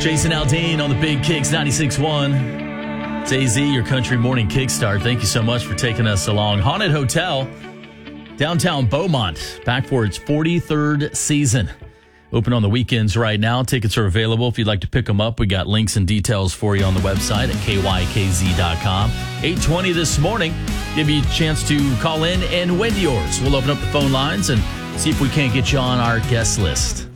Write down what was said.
Jason Aldean on the Big Kicks 96.1. It's AZ, your country morning kickstart. Thank you so much for taking us along. Haunted Hotel, downtown Beaumont, back for its 43rd season. Open on the weekends right now. Tickets are available. If you'd like to pick them up, we got links and details for you on the website at kykz.com. 8:20 this morning. Give you a chance to call in and win yours. We'll open up the phone lines and see if we can't get you on our guest list.